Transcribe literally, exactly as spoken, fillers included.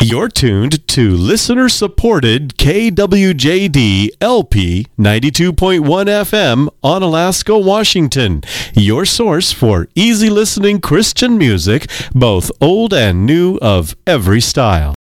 You're tuned to listener-supported K W J D L P ninety-two point one F M on Alaska, Washington. Your source for easy listening Christian music, both old and new of every style.